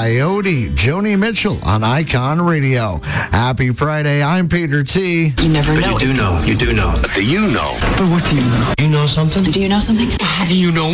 Coyote, Joni Mitchell on Icon Radio. Happy Friday. I'm Peter T. You never know. You do know. You do know. Do you know? But what do you know? You know something? Do you know something? How do you know